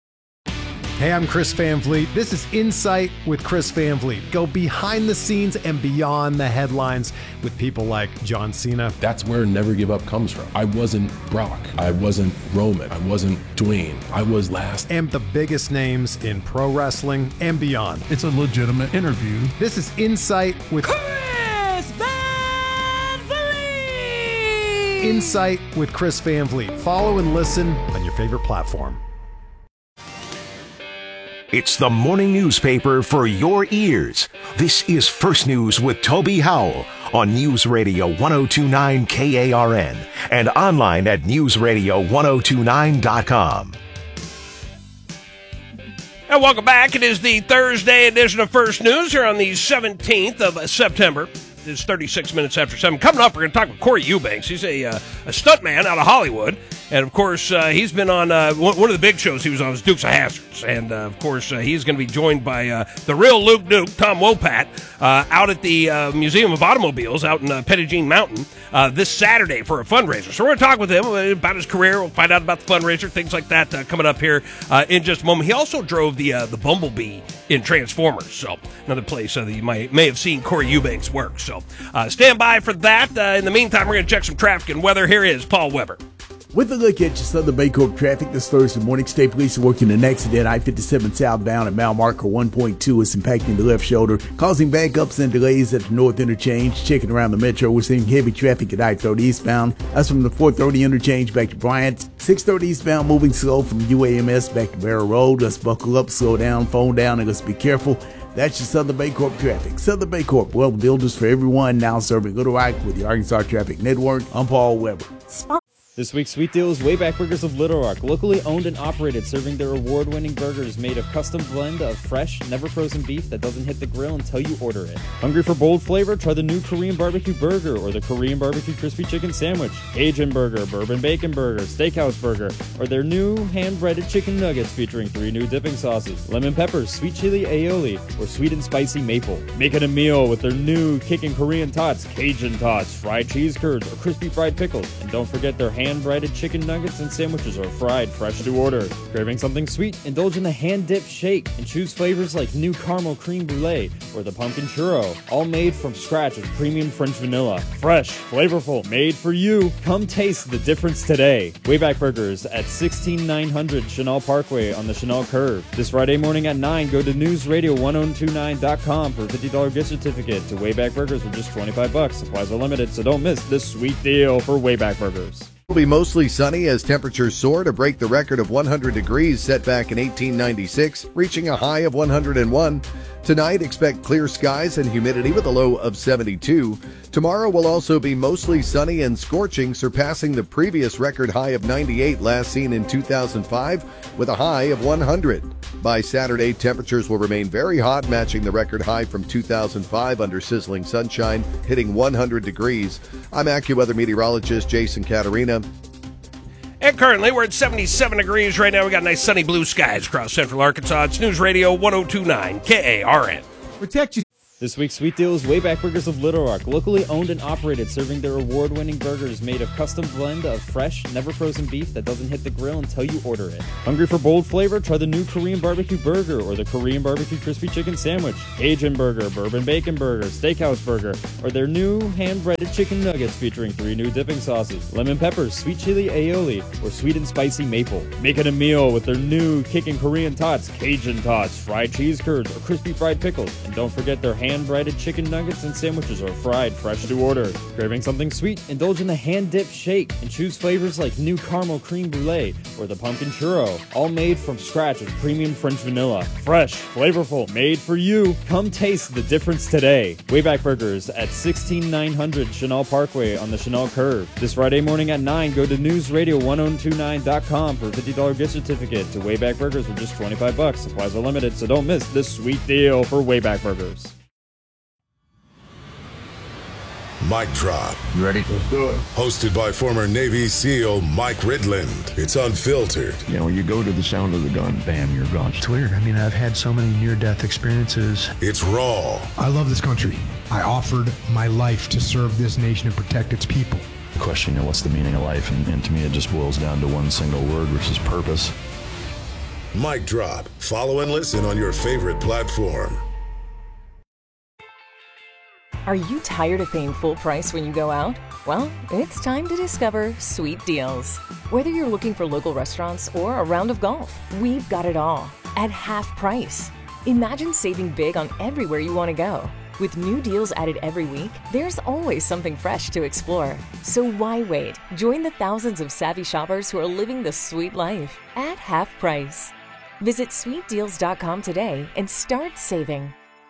Hey, I'm Chris Van Vliet. This is Insight with Chris Van Vliet. Go behind the scenes and beyond the headlines with people like John Cena. That's where Never Give Up comes from. I wasn't Brock. I wasn't Roman. I wasn't Dwayne. I was last. And the biggest names in pro wrestling and beyond. It's a legitimate interview. This is Insight with Chris Van Vliet. Insight with Chris Van Vliet. Follow and listen on your favorite platform. It's the morning newspaper for your ears. This is First News with Toby Howell on News Radio 1029 KARN and online at newsradio1029.com. And welcome back. It is the Thursday edition of First News here on the 17th of September. It's 36 minutes after 7. Coming up, we're going to talk with Corey Eubanks. He's a stuntman out of Hollywood. And, of course, he's been on one of the big shows he was on was Dukes of Hazzards. And, of course, he's going to be joined by the real Luke Duke, Tom Wopat, out at the Museum of Automobiles out in Petit Mountain this Saturday for a fundraiser. So we're going to talk with him about his career. We'll find out about the fundraiser, things like that coming up here in just a moment. He also drove the Bumblebee in Transformers. So another place that you may have seen Corey Eubanks work. So stand by for that. In the meantime, we're going to check some traffic and weather. Here is Paul Weber. With a look at your Southern Baycorp traffic this Thursday morning, State Police are working an accident. I-57 southbound at mile marker 1.2 is impacting the left shoulder, causing backups and delays at the north interchange. Checking around the metro, we're seeing heavy traffic at I-30 eastbound. That's from the 430 interchange back to Bryant. 630 eastbound moving slow from UAMS back to Barrow Road. Let's buckle up, slow down, phone down, and let's be careful. That's your Southern Baycorp traffic. Southern Baycorp, well, builders for everyone, now serving Little Rock with the Arkansas Traffic Network. I'm Paul Weber. This week's sweet deal is Wayback Burgers of Little Rock, locally owned and operated, serving their award-winning burgers made of custom blend of fresh, never frozen beef that doesn't hit the grill until you order it. Hungry for bold flavor? Try the new Korean barbecue burger or the Korean barbecue crispy chicken sandwich, Cajun burger, bourbon bacon burger, steakhouse burger, or their new hand-breaded chicken nuggets featuring 3 new dipping sauces, lemon peppers, sweet chili aioli, or sweet and spicy maple. Make it a meal with their new kickin' Korean tots, Cajun tots, fried cheese curds, or crispy fried pickles. And don't forget their hand hand-breaded chicken nuggets and sandwiches are fried fresh to order. Craving something sweet? Indulge in the hand-dipped shake and choose flavors like new caramel creme brulee or the pumpkin churro, all made from scratch with premium French vanilla. Fresh, flavorful, made for you. Come taste the difference today. Wayback Burgers at 16900 Chanel Parkway on the Chanel Curve. This Friday morning at 9, go to newsradio1029.com for a $50 gift certificate to Wayback Burgers for just $25. Supplies are limited, so don't miss this sweet deal for Wayback Burgers. It will be mostly sunny as temperatures soar to break the record of 100 degrees set back in 1896, reaching a high of 101. Tonight, expect clear skies and humidity with a low of 72. Tomorrow will also be mostly sunny and scorching, surpassing the previous record high of 98 last seen in 2005 with a high of 100. By Saturday, temperatures will remain very hot, matching the record high from 2005 under sizzling sunshine, hitting 100 degrees. I'm AccuWeather meteorologist Jason Caterina. And currently, we're at 77 degrees right now. We got nice sunny blue skies across central Arkansas. It's News Radio 1029 KARN. Protect you. This week's sweet deal is Wayback Burgers of Little Rock, locally owned and operated, serving their award-winning burgers made of custom blend of fresh, never frozen beef that doesn't hit the grill until you order it. Hungry for bold flavor? Try the new Korean barbecue burger or the Korean barbecue crispy chicken sandwich, Cajun burger, bourbon bacon burger, steakhouse burger, or their new hand-breaded chicken nuggets featuring 3 new dipping sauces, lemon peppers, sweet chili aioli, or sweet and spicy maple. Make it a meal with their new kickin' Korean tots, Cajun tots, fried cheese curds, or crispy fried pickles. And don't forget their hand-breaded chicken nuggets and sandwiches are fried fresh to order. Craving something sweet? Indulge in the hand-dipped shake and choose flavors like new caramel creme brulee or the pumpkin churro, all made from scratch with premium French vanilla. Fresh, flavorful, made for you. Come taste the difference today. Wayback Burgers at 16900 Chanel Parkway on the Chanel Curve. This Friday morning at 9, go to newsradio1029.com for a $50 gift certificate to Wayback Burgers for just $25. Supplies are limited, so don't miss this sweet deal for Wayback Burgers. Mic Drop. You ready? Let's do it. Hosted by former Navy SEAL Mike Ridland. It's unfiltered. You know, you go to the sound of the gun, bam, you're gone. It's weird. I mean, I've had so many near-death experiences. It's raw. I love this country. I offered my life to serve this nation and protect its people. The question, you know, what's the meaning of life? And to me, it just boils down to one single word, which is purpose. Mic Drop. Follow and listen on your favorite platform. Are you tired of paying full price when you go out? Well, it's time to discover Sweet Deals. Whether you're looking for local restaurants or a round of golf, we've got it all at half price. Imagine saving big on everywhere you want to go. With new deals added every week, there's always something fresh to explore. So why wait? Join the thousands of savvy shoppers who are living the sweet life at half price. Visit sweetdeals.com today and start saving.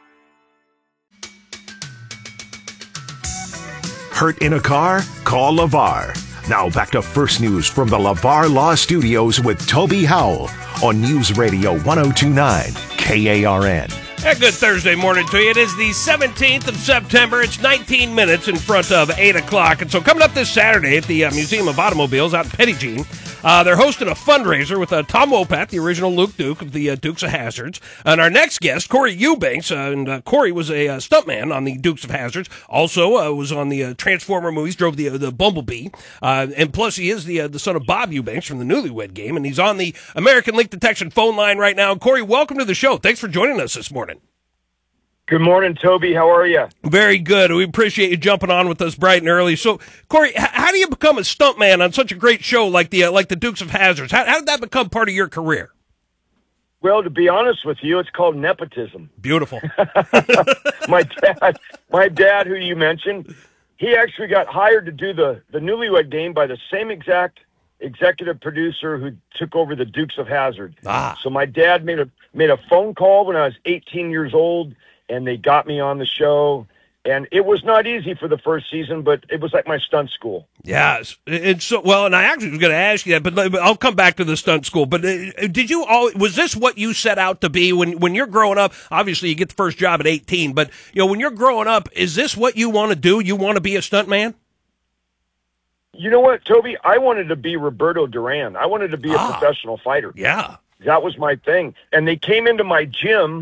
Hurt in a car? Call LeVar. Now back to First News from the LeVar Law Studios with Toby Howell on News Radio 1029 KARN. A good Thursday morning to you. It is the 17th of September. It's 19 minutes in front of 8 o'clock. And so coming up this Saturday at the Museum of Automobiles out in Petit-Jean, they're hosting a fundraiser with Tom Wopat, the original Luke Duke of the Dukes of Hazzards. And our next guest, Corey Eubanks, and Corey was a stuntman on the Dukes of Hazzards. Also was on the Transformer movies, drove the Bumblebee. And plus he is the son of Bob Eubanks from the Newlywed Game. And he's on the American Leak Detection phone line right now. Corey, welcome to the show. Thanks for joining us this morning. Good morning, Toby. How are you? Very good. We appreciate you jumping on with us bright and early. So, Corey, how do you become a stuntman on such a great show like the Dukes of Hazzards? How did that become part of your career? Well, to be honest with you, it's called nepotism. Beautiful. My dad, who you mentioned, he actually got hired to do the Newlywed Game by the same exact executive producer who took over the Dukes of Hazzard. So my dad made a phone call when I was 18 years old, and they got me on the show. And it was not easy for the first season, but it was like my stunt school. Yes. And I actually was going to ask you that, but I'll come back to the stunt school. But was this what you set out to be when you're growing up? Obviously, you get the first job at 18, but when you're growing up, is this what you want to do? You want to be a stuntman? You know what, Toby? I wanted to be Roberto Duran. I wanted to be a professional fighter. Yeah. That was my thing. And they came into my gym.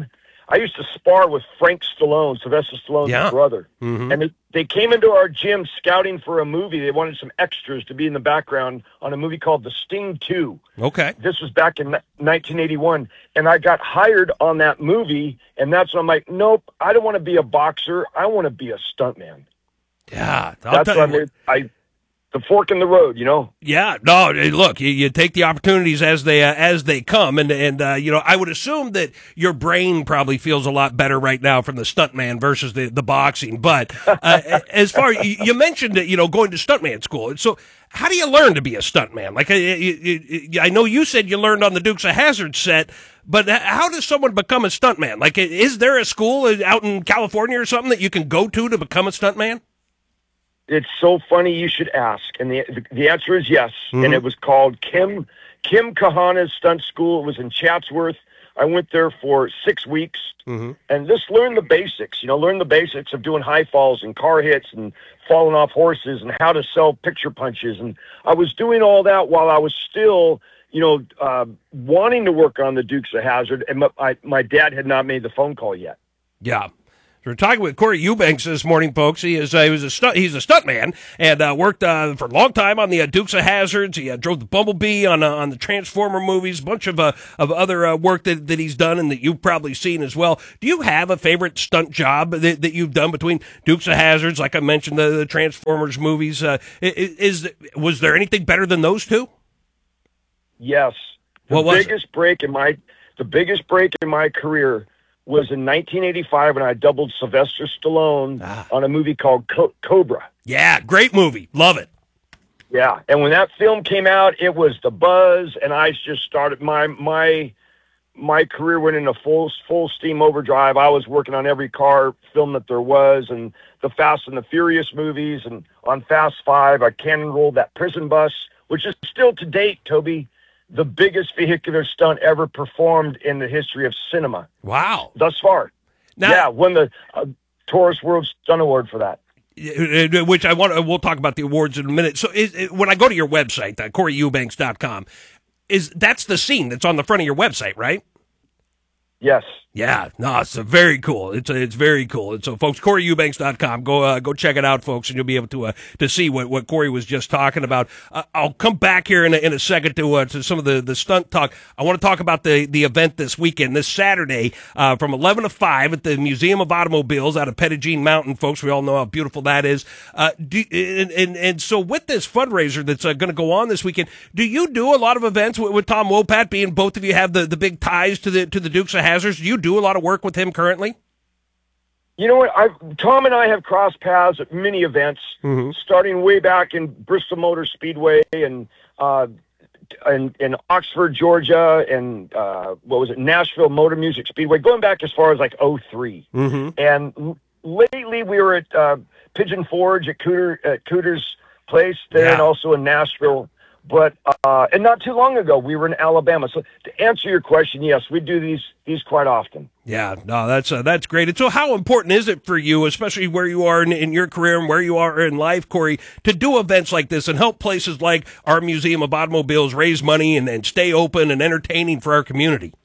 I used to spar with Frank Stallone, Sylvester Stallone's brother. Mm-hmm. And they came into our gym scouting for a movie. They wanted some extras to be in the background on a movie called The Sting 2. Okay. This was back in 1981. And I got hired on that movie, and that's when I'm like, nope, I don't want to be a boxer. I want to be a stuntman. Yeah. That's what the fork in the road, you know? Yeah, no, look, you take the opportunities as they come, and you know, I would assume that your brain probably feels a lot better right now from the stuntman versus the boxing. But as far you mentioned, you know, going to stuntman school, so how do you learn to be a stuntman? Like, I know you said you learned on the Dukes of Hazzard set, but how does someone become a stuntman? Like, is there a school out in California or something that you can go to become a stuntman? It's so funny you should ask, and the answer is yes. Mm-hmm. And it was called Kim Kahana's Stunt School. It was in Chatsworth. I went there for 6 weeks, and just learn the basics. You know, learn the basics of doing high falls and car hits and falling off horses and how to sell picture punches. And I was doing all that while I was still, you know, wanting to work on the Dukes of Hazzard, and my dad had not made the phone call yet. Yeah. We're talking with Corey Eubanks this morning, folks. He's a stuntman and worked for a long time on the Dukes of Hazzards. He drove the Bumblebee on the Transformer movies, a bunch of other work that he's done and that you've probably seen as well. Do you have a favorite stunt job that you've done between Dukes of Hazzards, like I mentioned, the Transformers movies? Was there anything better than those two? Yes. The biggest break in my career was in 1985 when I doubled Sylvester Stallone on a movie called Cobra. Yeah, great movie. Love it. Yeah, and when that film came out, it was the buzz, and I just started my career went into full steam overdrive. I was working on every car film that there was, and the Fast and the Furious movies, and on Fast 5, I cannon rolled that prison bus, which is still to date, Toby, the biggest vehicular stunt ever performed in the history of cinema. Wow. Thus far. Won the Taurus World Stunt Award for that. Which we'll talk about the awards in a minute. So when I go to your website, CoreyEubanks.com, that's the scene that's on the front of your website, right? Yes. Yeah, no, it's very cool. It's very cool. And so, folks, CoreyEubanks.com. Go check it out, folks, and you'll be able to see what Corey was just talking about. I'll come back here in a second to some of the stunt talk. I want to talk about the event this weekend, this Saturday, from 11 to 5 at the Museum of Automobiles out of Pettigene Mountain, folks. We all know how beautiful that is. And so, with this fundraiser that's going to go on this weekend, do you do a lot of events with Tom Wopat? Being both of you have the big ties to the Dukes of Hazzard, do you do a lot of work with him currently? You know what? Tom and I have crossed paths at many events, starting way back in Bristol Motor Speedway and in Oxford, Georgia, and Nashville Motor Music Speedway, going back as far as like 03. And lately we were at Pigeon Forge at Cooter's place there, and also in Nashville. But and not too long ago, we were in Alabama. So to answer your question, yes, we do these quite often. Yeah, no, that's great. And so how important is it for you, especially where you are in your career and where you are in life, Corey, to do events like this and help places like our Museum of Automobiles raise money and stay open and entertaining for our community?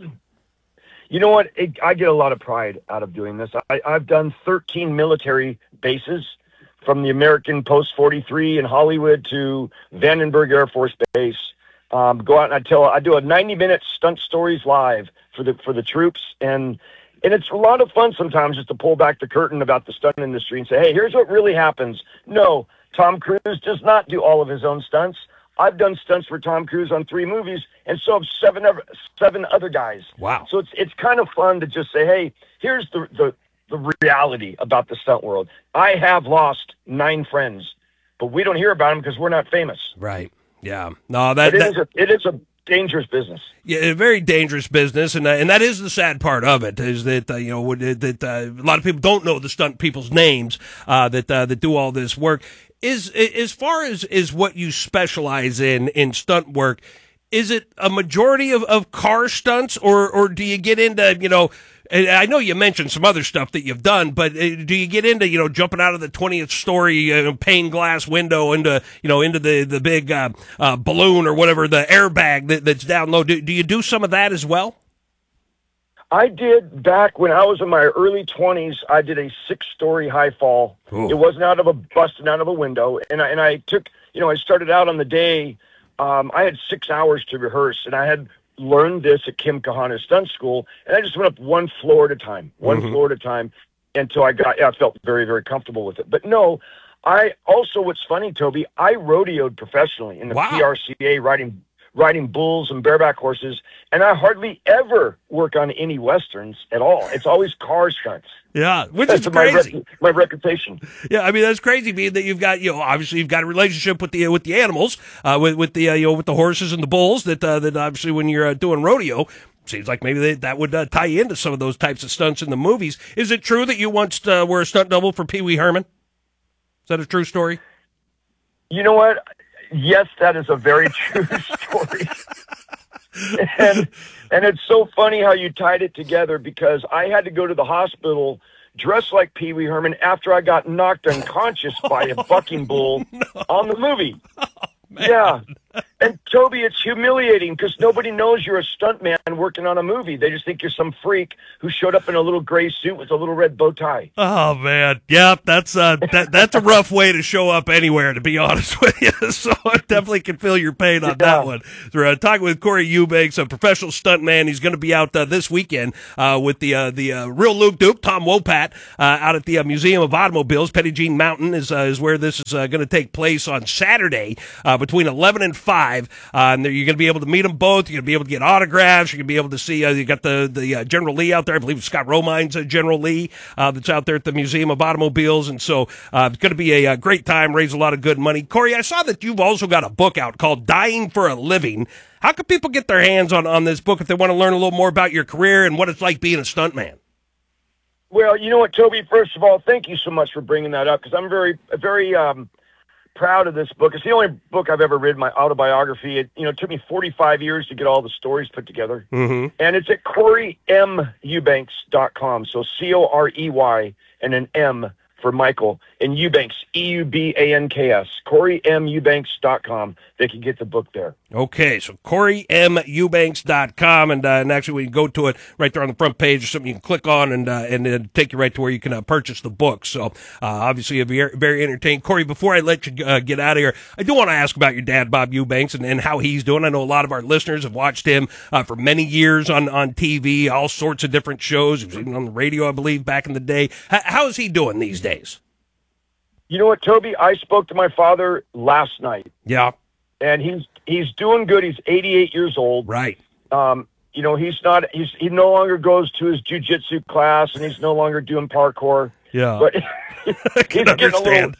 You know what? I get a lot of pride out of doing this. I've done 13 military bases, from the American Post 43 in Hollywood to Vandenberg Air Force Base. Go out and I do a 90-minute stunt stories live for the troops, and it's a lot of fun sometimes just to pull back the curtain about the stunt industry and say, hey, here's what really happens. No, Tom Cruise does not do all of his own stunts. I've done stunts for Tom Cruise on 3 movies, and so have seven other guys. Wow. So it's kind of fun to just say, hey, here's the reality about the stunt world. I have lost 9 friends, but we don't hear about them because we're not famous. Right. Yeah. No, it is a dangerous business. Yeah, a very dangerous business, and that is the sad part of it. Is that a lot of people don't know the stunt people's names that do all this work. As far as what you specialize in stunt work, is it a majority of car stunts, or do you get into I know you mentioned some other stuff that you've done, but do you get into, jumping out of the 20th story pane glass window into the big balloon or whatever, the airbag that's down low? Do you do some of that as well? I did back when I was in my early 20s. I did a 6-story high fall. Ooh. It wasn't busting out of a window, and I took. I started out on the day. I had 6 hours to rehearse, and I had learned this at Kim Kahana Stunt School, and I just went up one floor at a time, until I felt very, very comfortable with it. But no, what's funny, Toby, I rodeoed professionally in the PRCA riding bulls and bareback horses, and I hardly ever work on any Westerns at all. It's always car stunts. Yeah, which is crazy. My reputation. Yeah, I mean that's crazy. Being that you've got, obviously you've got a relationship with the animals, with the horses and the bulls. That obviously when you're doing rodeo, seems like maybe that would tie into some of those types of stunts in the movies. Is it true that you once were a stunt double for Pee Wee Herman? Is that a true story? You know what? Yes, that is a very true story. And it's so funny how you tied it together, because I had to go to the hospital dressed like Pee Wee Herman after I got knocked unconscious by a bucking bull on the movie. Yeah. And Toby, it's humiliating because nobody knows you're a stuntman working on a movie. They just think you're some freak who showed up in a little gray suit with a little red bow tie. Oh man, yeah, that's a rough way to show up anywhere, to be honest with you. So I definitely can feel your pain on that one. So we're talking with Corey Eubanks, a professional stuntman. He's going to be out this weekend with the real Luke Duke, Tom Wopat, out at the Museum of Automobiles. Petit Jean Mountain is where this is going to take place on Saturday between 11 and 5. And you're going to be able to meet them both. You're going to be able to get autographs. You're going to be able to see, you got the General Lee out there. I believe it's Scott Romine's General Lee that's out there at the Museum of Automobiles. And so it's going to be a great time, raise a lot of good money. Corey, I saw that you've also got a book out called Dying for a Living. How can people get their hands on this book if they want to learn a little more about your career and what it's like being a stuntman? Well, you know what, Toby? First of all, thank you so much for bringing that up, because I'm very, very proud of this book. It's the only book I've ever written, my autobiography. It took me 45 years to get all the stories put together. And it's at CoreyMEubanks.com. So COREY and an M for Michael, and Eubanks, EUBANKS, CoreyMEubanks.com. They can get the book there. Okay, so CoreyMEubanks.com, and actually when you go to it right there on the front page or something, you can click on and take you right to where you can purchase the book. So obviously you'll be very entertained. Corey, before I let you get out of here, I do want to ask about your dad, Bob Eubanks, and how he's doing. I know a lot of our listeners have watched him for many years on TV, all sorts of different shows. He was even on the radio, I believe, back in the day. How is he doing these days? You know what, Toby? I spoke to my father last night. Yeah. And he's doing good. He's 88 years old. Right. He no longer goes to his jiu-jitsu class, and he's no longer doing parkour. Yeah. But I can understand.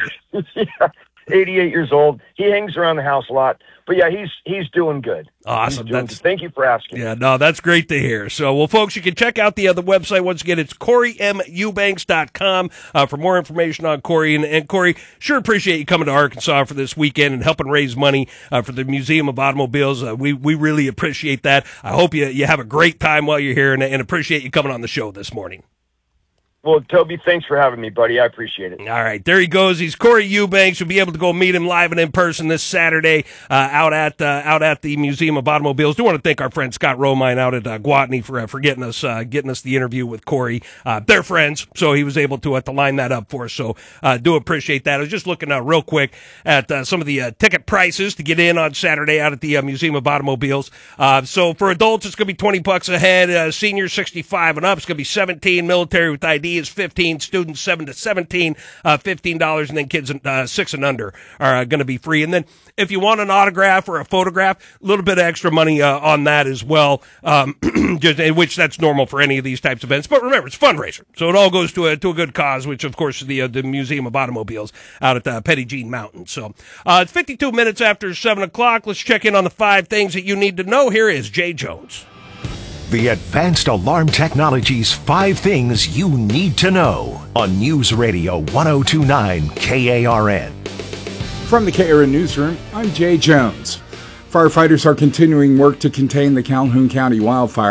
88 years old. He hangs around the house a lot. But yeah, he's doing good. Awesome. Thank you for asking. Yeah, no, that's great to hear. So, well, folks, you can check out the website. Once again, it's CoreyMEubanks.com for more information on Corey. And Corey, sure appreciate you coming to Arkansas for this weekend and helping raise money for the Museum of Automobiles. We really appreciate that. I hope you have a great time while you're here, and appreciate you coming on the show this morning. Well, Toby, thanks for having me, buddy. I appreciate it. All right, there he goes. He's Corey Eubanks. You'll be able to go meet him live and in person this Saturday out at the Museum of Automobiles. Do want to thank our friend Scott Romine out at Gwatney for getting us the interview with Corey. They're friends, so he was able to line that up for us. So do appreciate that. I was just looking real quick at some of the ticket prices to get in on Saturday out at the Museum of Automobiles. So for adults, it's going to be $20 a head. Seniors 65 and up, it's going to be $17. Military with ID is $15, students 7 to 17, $15, and then kids 6 and under are going to be free. And then if you want an autograph or a photograph, a little bit of extra money on that as well, which that's normal for any of these types of events. But remember, it's a fundraiser, so it all goes to a good cause, which of course is the Museum of Automobiles out at Petit Jean Mountain. So it's 52 minutes after 7 o'clock. Let's check in on the 5 things that you need to know. Here is Jay Jones. The Advanced Alarm Technologies 5 Things You Need to Know on News Radio 102.9 KARN. From the KARN Newsroom, I'm Jay Jones. Firefighters are continuing work to contain the Calhoun County wildfire.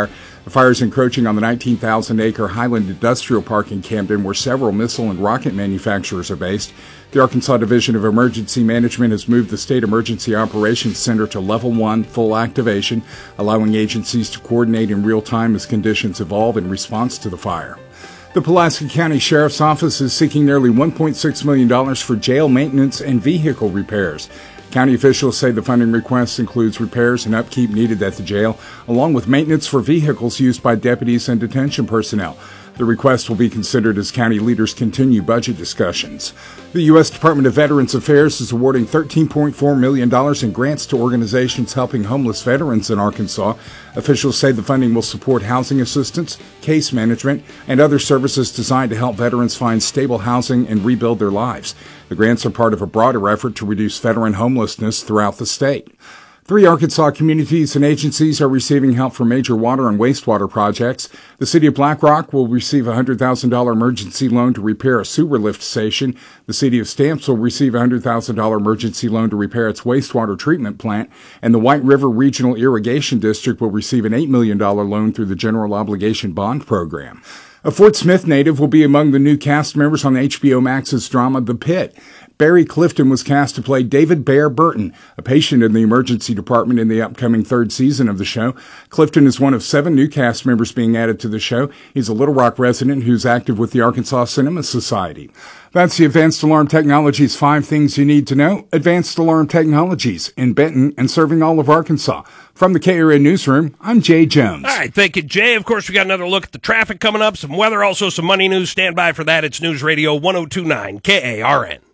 The fire is encroaching on the 19,000-acre Highland Industrial Park in Camden, where several missile and rocket manufacturers are based. The Arkansas Division of Emergency Management has moved the State Emergency Operations Center to Level 1 full activation, allowing agencies to coordinate in real time as conditions evolve in response to the fire. The Pulaski County Sheriff's Office is seeking nearly $1.6 million for jail maintenance and vehicle repairs. County officials say the funding request includes repairs and upkeep needed at the jail, along with maintenance for vehicles used by deputies and detention personnel. The request will be considered as county leaders continue budget discussions. The U.S. Department of Veterans Affairs is awarding $13.4 million in grants to organizations helping homeless veterans in Arkansas. Officials say the funding will support housing assistance, case management, and other services designed to help veterans find stable housing and rebuild their lives. The grants are part of a broader effort to reduce veteran homelessness throughout the state. 3 Arkansas communities and agencies are receiving help for major water and wastewater projects. The city of Black Rock will receive a $100,000 emergency loan to repair a sewer lift station. The city of Stamps will receive a $100,000 emergency loan to repair its wastewater treatment plant. And the White River Regional Irrigation District will receive an $8 million loan through the General Obligation Bond Program. A Fort Smith native will be among the new cast members on HBO Max's drama The Pit. Barry Clifton was cast to play David Bear Burton, a patient in the emergency department in the upcoming 3rd season of the show. Clifton is one of 7 new cast members being added to the show. He's a Little Rock resident who's active with the Arkansas Cinema Society. That's the Advanced Alarm Technologies 5 Things You Need to Know. Advanced Alarm Technologies in Benton and serving all of Arkansas. From the KRN Newsroom, I'm Jay Jones. All right, thank you, Jay. Of course, we got another look at the traffic coming up, some weather, also some money news. Stand by for that. It's News Radio 102.9 KARN.